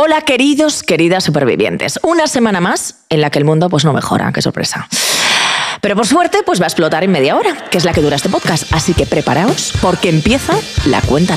Hola queridos, queridas supervivientes. Una semana más en la que el mundo pues no mejora, qué sorpresa. Pero por suerte pues va a explotar en media hora, que es la que dura este podcast. Así que preparaos porque empieza la cuenta